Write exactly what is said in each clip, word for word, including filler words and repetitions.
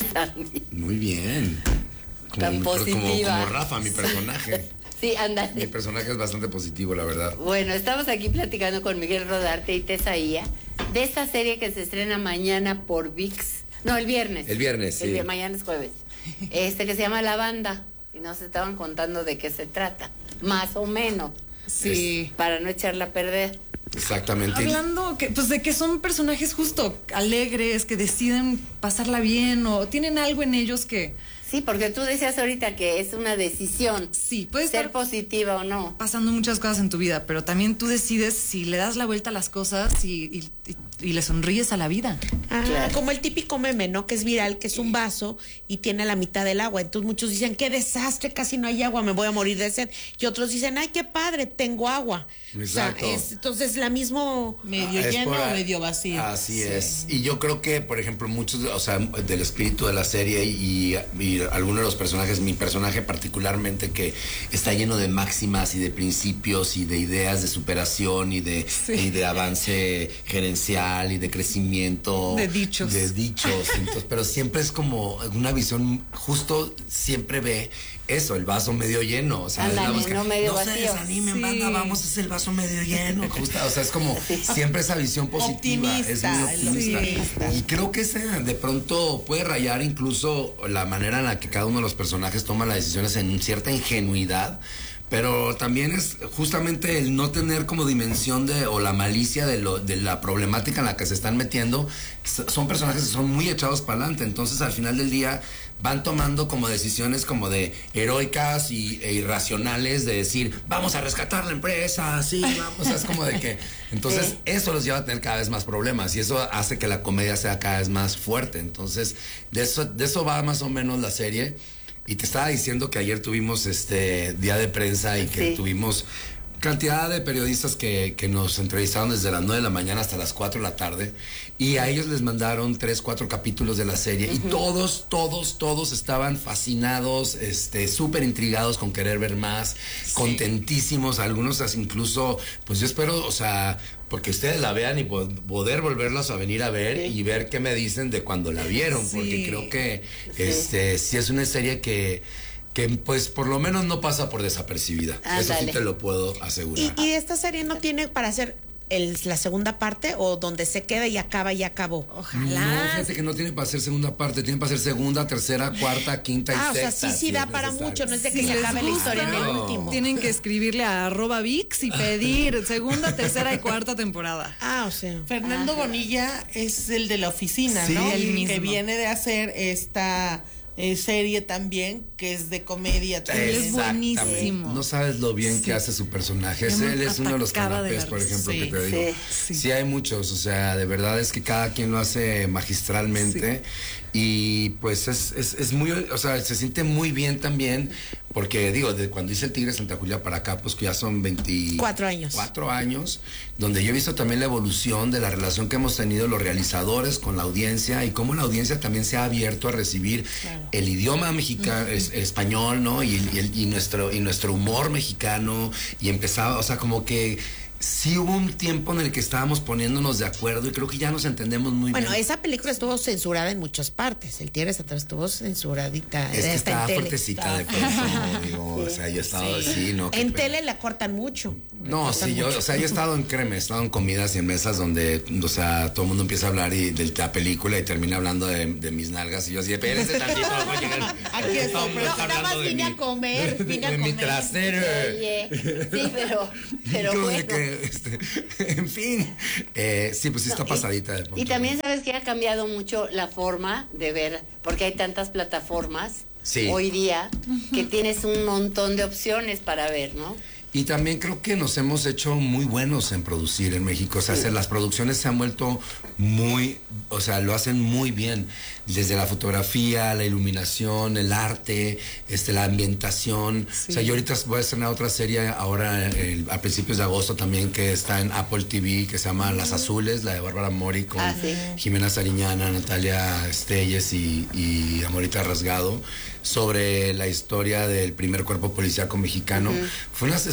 Sandy. Muy bien. Como, Tan positiva. Como, como Rafa, mi personaje. Sí, ándale. Mi personaje es bastante positivo, la verdad. Bueno, estamos aquí platicando con Miguel Rodarte y Tesaía de esta serie que se estrena mañana por V I X. No, el viernes. El viernes, sí. El de mañana es jueves. Este que se llama La Banda. Y nos estaban contando de qué se trata. Más o menos. Sí. Es, para no echarla a perder. Exactamente. Hablando que, pues de que son personajes justo alegres, que deciden pasarla bien o tienen algo en ellos que... Sí, porque tú decías ahorita que es una decisión. Sí, puede ser estar positiva o no. pasando muchas cosas en tu vida, pero también tú decides si le das la vuelta a las cosas y, y, y, y le sonríes a la vida. Ah, Claro. como el típico meme, ¿no? Que es viral, que es un vaso y tiene la mitad del agua. Entonces muchos dicen, qué desastre, casi no hay agua, me voy a morir de sed. Y otros dicen, ay, qué padre, tengo agua. Exacto. O sea, es, entonces la mismo... Medio Ah, es lleno por- o medio vacío. Así Sí. es. Y yo creo que, por ejemplo, muchos, o sea, del espíritu de la serie y, y algunos de los personajes, mi personaje particularmente, que está lleno de máximas y de principios y de ideas de superación y de, Sí. y de avance gerencial y de crecimiento. De dichos. De dichos. Entonces, pero siempre es como una visión, justo siempre ve eso, el vaso medio lleno. O sea, Ándale, la busca- no medio no se vacío. desanimen, Sí. banda, vamos, es el vaso medio lleno. Justo, o sea, es como siempre esa visión positiva. Es muy Optimista, el optimista. optimista. Y creo que ese de pronto puede rayar incluso la manera en la que cada uno de los personajes toma las decisiones en cierta ingenuidad. Pero también es justamente el no tener como dimensión de o la malicia de, lo, de la problemática en la que se están metiendo. S- Son personajes que son muy echados para adelante. Entonces al final del día van tomando como decisiones como de heroicas y, e irracionales de decir, vamos a rescatar la empresa, sí, vamos. O sea, es como de que... Entonces Sí. eso los lleva a tener cada vez más problemas y eso hace que la comedia sea cada vez más fuerte. Entonces de eso, de eso va más o menos la serie. Y te estaba diciendo que ayer tuvimos este día de prensa y que Sí. tuvimos cantidad de periodistas que, que nos entrevistaron desde las nueve de la mañana hasta las cuatro de la tarde y a ellos les mandaron tres, cuatro capítulos de la serie y todos, todos, todos estaban fascinados, este, súper intrigados con querer ver más, contentísimos, algunos as- incluso, pues yo espero, o sea, porque ustedes la vean y po- poder volverlos a venir a ver Sí. y ver qué me dicen de cuando la vieron, Sí. porque creo que este sí es una serie que que pues por lo menos no pasa por desapercibida. Eso sí Ándale. te lo puedo ¿Y, asegurar. y esta serie no tiene para hacer el, la segunda parte o donde se queda y acaba y acabó? No, Ojalá. fíjate que no tiene para hacer segunda parte, tiene para hacer segunda, tercera, cuarta, quinta y Ah, o sea, sexta. sí, sí si da es para necesario. mucho, no es de que Si se les acabe la historia en el gusta. último. Tienen que escribirle a arroba VIX y pedir segunda, tercera y cuarta temporada. Ah, o sea. Fernando Ajá. Bonilla es el de la oficina, Sí, ¿no? el Que mismo. viene de hacer esta eh, serie también, que es de comedia también. Él es Exactamente. buenísimo. No sabes lo bien Sí. que hace su personaje. Yo me Él es uno de los atacaba de canapés, la por risa. ejemplo, Sí, que te digo. sí. Sí. hay muchos, o sea, de verdad es que cada quien lo hace magistralmente y pues es, es, es muy, o sea, se siente muy bien también, porque digo, de cuando hice el Tigre Santa Julia para acá, pues que ya son veinticuatro años. Cuatro años, donde yo he visto también la evolución de la relación que hemos tenido los realizadores con la audiencia y cómo la audiencia también se ha abierto a recibir el idioma mexicano, es- español, ¿no? Y, y el- y nuestro, y nuestro humor mexicano, y empezaba, o sea, como que sí hubo un tiempo en el que estábamos poniéndonos de acuerdo y creo que ya nos entendemos muy Bueno, bien. esa película estuvo censurada en muchas partes. El Tigre Santa estuvo censuradita. Es que está estaba en tele. fuertecita de pronto, digo, o sea, yo he estado así, ¿no? Qué En pena. tele la cortan mucho. No, La cortan sí, yo, mucho. o sea, yo he estado en créeme, he estado en comidas y en mesas donde, o sea, todo el mundo empieza a hablar y, de la película y termina hablando de, de mis nalgas y yo así, espérense tantito, voy a llegar. Aquí está, Todo el mundo No, está nada hablando más de vine mi- a comer, de- vine a de mi comer. trasero. Oye, sí, pero, pero Yo de bueno. que, este, en fin, eh, sí, pues sí está No, y- pasadita de punto. Y también sabes que ha cambiado mucho la forma de ver, porque hay tantas plataformas Sí. hoy día que tienes un montón de opciones para ver, ¿no? Y también creo que nos hemos hecho muy buenos en producir en México. O sea, se- las producciones se han vuelto muy, o sea, lo hacen muy bien. Desde la fotografía, la iluminación, el arte, este, la ambientación. O sea, yo ahorita voy a estrenar otra serie ahora el- a principios de agosto también que está en Apple T V, que se llama Las Azules, la de Bárbara Mori con Ah, sí. Jimena Sariñana, Natalia Estelles y, y Amorita Rasgado, sobre la historia del primer cuerpo policíaco mexicano. Fue una, es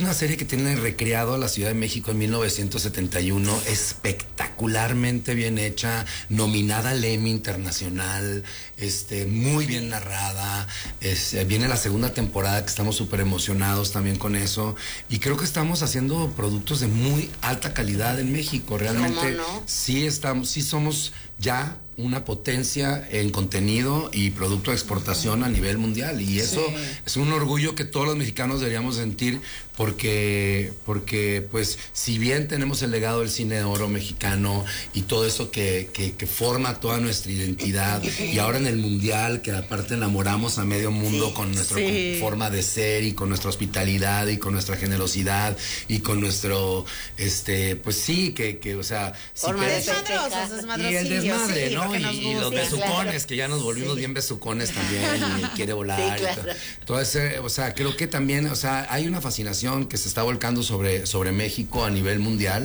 una serie que tiene recreado a la Ciudad de México en mil novecientos setenta y uno, espectacularmente bien hecha, nominada al Emmy Internacional, este, muy bien narrada. Es, viene la segunda temporada que estamos súper emocionados también con eso. Y creo que estamos haciendo productos de muy alta calidad en México. Realmente no? sí estamos, sí somos ya una potencia en contenido y producto de exportación a nivel mundial, y eso sí. Es un orgullo que todos los mexicanos deberíamos sentir, porque porque pues si bien tenemos el legado del cine de oro mexicano y todo eso que, que, que forma toda nuestra identidad, y ahora en el mundial que aparte enamoramos a medio mundo sí. con nuestra sí. forma de ser y con nuestra hospitalidad y con nuestra generosidad y con nuestro este pues sí que, que o sea si forma de desmadrosos, y el desmadre, sí, ¿no? Y, y los sí, besucones, claro. que ya nos volvimos sí. bien besucones también, y quiere volar. Sí, claro. y todo. todo ese, o sea, creo que también, o sea, hay una fascinación que se está volcando sobre, sobre México a nivel mundial,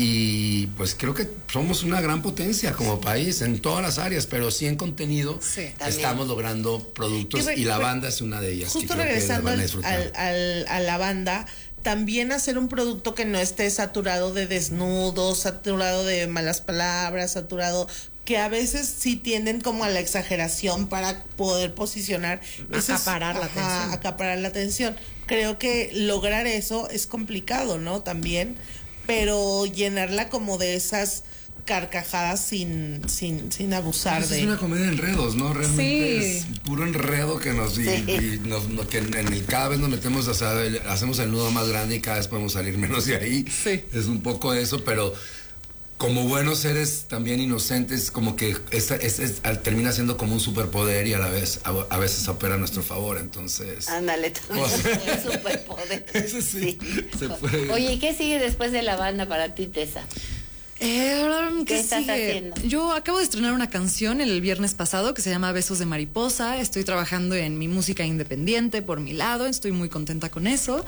y pues creo que somos una gran potencia como país en todas las áreas, pero sí en contenido sí, estamos logrando productos, y, re, y la banda es una de ellas. Justo que creo regresando que van a al, al, al, a la banda, también hacer un producto que no esté saturado de desnudos, saturado de malas palabras, saturado, que a veces sí tienden como a la exageración para poder posicionar, acaparar esos, la ajá, atención. acaparar la atención. Creo que lograr eso es complicado, ¿no? También, pero llenarla como de esas carcajadas sin sin sin abusar pues de. Es una comedia de enredos, ¿no? Realmente sí. es puro enredo que nos, y, sí. y nos, no, que en el, cada vez nos metemos, o sea, el, hacemos el nudo más grande y cada vez podemos salir menos de ahí. Sí. Es un poco eso, pero como buenos seres también inocentes, como que es, es, es, termina siendo como un superpoder, y a la vez a, a veces opera a nuestro favor, entonces. Ándale, también o sea, es un superpoder. Eso sí, sí. se puede. Oye, ¿y qué sigue después de la banda para ti, Tessa? Eh, ¿Qué, ¿Qué estás sigue? haciendo? Yo acabo de estrenar una canción el viernes pasado que se llama Besos de Mariposa. Estoy trabajando en mi música independiente por mi lado, estoy muy contenta con eso.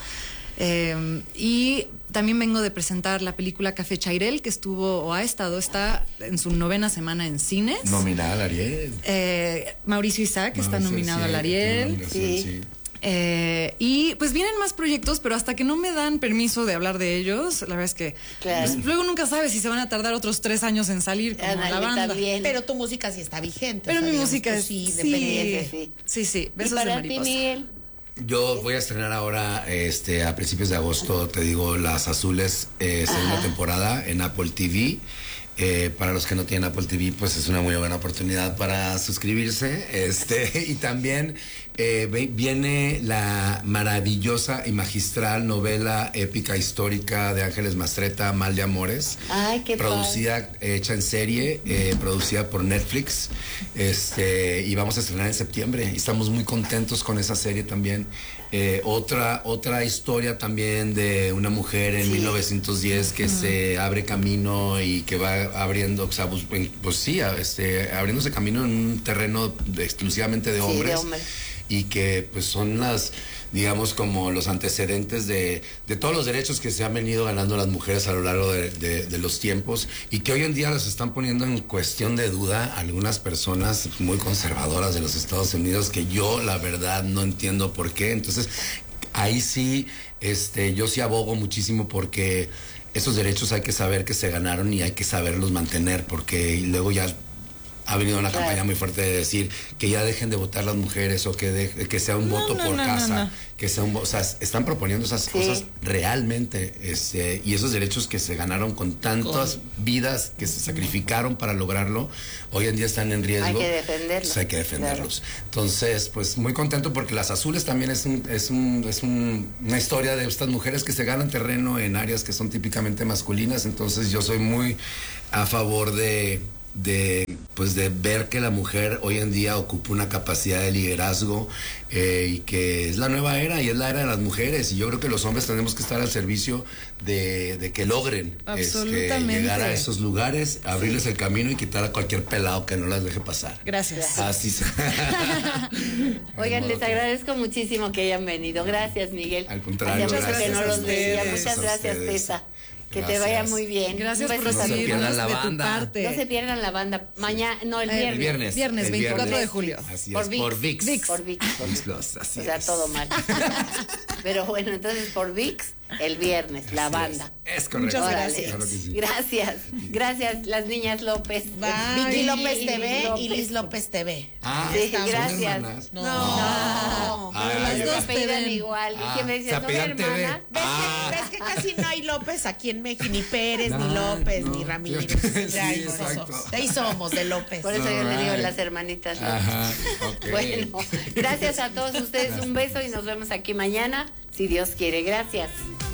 Eh, y también vengo de presentar la película Café Chairel, que estuvo o ha estado, está en su novena semana en cines. Nominada al Ariel. Eh, Mauricio Isaac Mauricio, está nominado sí, al Ariel. Sí. sí. Eh, y pues vienen más proyectos, pero hasta que no me dan permiso de hablar de ellos, la verdad es que Claro. pues, luego nunca sabes si se van a tardar otros tres años en salir como Ándale, la banda. también. Pero tu música sí está vigente. Pero o sea, mi digamos, música tú es sí, sí, independiente. sí. sí, sí, ¿Y Besos de para ti, Mariposa. Miguel? Yo voy a estrenar ahora, este, a principios de agosto, te digo, Las Azules, eh, segunda Ajá. temporada en Apple T V. Eh, para los que no tienen Apple T V, pues es una muy buena oportunidad para suscribirse. Este, y también eh, ve- viene la maravillosa y magistral novela épica histórica de Ángeles Mastretta, Mal de Amores. Ay, qué producida, eh, hecha en serie, eh, producida por Netflix. Este, y vamos a estrenar en septiembre. Y estamos muy contentos con esa serie también. Eh, otra otra historia también de una mujer en Sí. mil novecientos diez que uh-huh. se abre camino y que va abriendo, o sea, pues, pues sí, a- este, abriéndose camino en un terreno de- exclusivamente de Sí, hombres, de hombres. y que pues son las, digamos, como los antecedentes de, de todos los derechos que se han venido ganando las mujeres a lo largo de, de- de los tiempos, y que hoy en día los están poniendo en cuestión de duda algunas personas muy conservadoras de los Estados Unidos, que yo la verdad no entiendo por qué. Entonces ahí sí, este, yo sí abogo muchísimo porque esos derechos hay que saber que se ganaron y hay que saberlos mantener, porque y luego ya ha venido una Claro. campaña muy fuerte de decir que ya dejen de votar las mujeres, o que de- que sea un No, voto no, por no, casa, no, no. que sea un vo- o sea, están proponiendo esas Sí. cosas realmente, este, y esos derechos que se ganaron con tantas vidas que se sacrificaron para lograrlo, hoy en día están en riesgo. Hay que defenderlos. Entonces hay que defenderlos. Entonces, pues muy contento porque Las Azules también es un, es un, es un- una historia de estas mujeres que se ganan terreno en áreas que son típicamente masculinas. Entonces yo soy muy a favor de de pues de ver que la mujer hoy en día ocupa una capacidad de liderazgo, eh, y que es la nueva era y es la era de las mujeres, y yo creo que los hombres tenemos que estar al servicio de, de que logren este, Absolutamente. llegar a esos lugares, abrirles el camino y quitar a cualquier pelado que no las deje pasar. Gracias. Así se... Oigan, les agradezco muchísimo que hayan venido. Gracias, Miguel. Al contrario, Hacía mucho gracias que no a los ustedes. veía. Muchas A gracias, ustedes. Tessa. Que te Gracias. vaya muy bien. Gracias Un por beso a se ti. pierdan recibirnos la de tu banda. parte. No se pierdan la banda. Mañana, no, el Eh, viernes. El viernes. Viernes, el veinticuatro de julio. Así Por es, ViX. por ViX. ViX. Por ViX. ViX Plus, así O sea, es. todo mal. Pero bueno, entonces por ViX. el viernes, la Así banda. Es, es correcto. Muchas Órale. gracias. Claro que sí. Gracias, gracias, las niñas López. Bye. Vicky Ay, López y T V López. y Liz López T V. Ah, Sí, ¿son gracias. hermanas? No. No, Ay, pero las ay, dos ay. se apellidan ven. igual. Ah, ¿Y qué me se decías? ¿Son apellidan T V. hermanas? ¿Ves, Ah. que, ves que casi no hay López aquí en México? Ni Pérez, ni No, López, no. ni Ramírez. Sí, De ahí exacto. somos. De ahí somos, de López. Por eso yo le digo Alright. las hermanitas López. Ajá, ok. Bueno, gracias a todos ustedes, un beso y nos vemos aquí mañana, si Dios quiere. Gracias.